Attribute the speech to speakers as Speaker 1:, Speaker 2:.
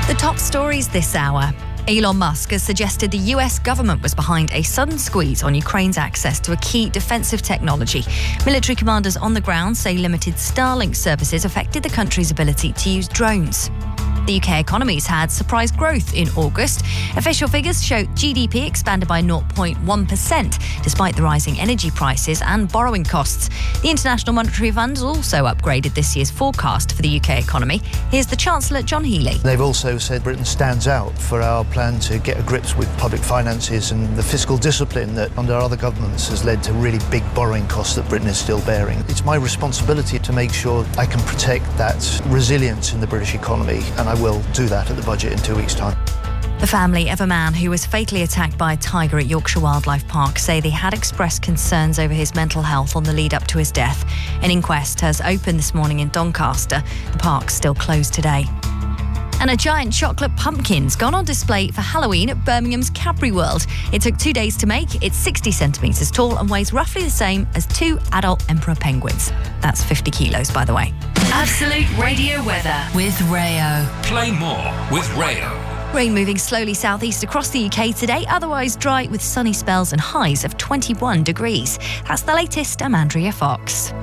Speaker 1: The top stories this hour. Elon Musk has suggested the US government was behind a sudden squeeze on Ukraine's access to a key defensive technology. Military commanders on the ground say limited Starlink services affected the country's ability to use drones. The UK economy's had surprise growth in August. Official figures show GDP expanded by 0.1%, despite the rising energy prices and borrowing costs. The International Monetary Fund has also upgraded this year's forecast for the UK economy. Here's the Chancellor, John Healey.
Speaker 2: They've also said Britain stands out for our plan to get a grips with public finances and the fiscal discipline that under other governments has led to really big borrowing costs that Britain is still bearing. It's my responsibility to make sure I can protect that resilience in the British economy, and I will do that at the budget in 2 weeks' time.
Speaker 1: The family of a man who was fatally attacked by a tiger at Yorkshire Wildlife Park say they had expressed concerns over his mental health on the lead up to his death. An inquest has opened this morning in Doncaster. The park's still closed today. And a giant chocolate pumpkin's gone on display for Halloween at Birmingham's Cadbury World. It took 2 days to make. It's 60 centimetres tall and weighs roughly the same as 2 adult emperor penguins. That's 50 kilos, by the way.
Speaker 3: Absolute Radio weather with Rayo.
Speaker 4: Play more with Rayo.
Speaker 1: Rain moving slowly southeast across the UK today, otherwise dry with sunny spells and highs of 21 degrees. That's the latest. I'm Andrea Fox.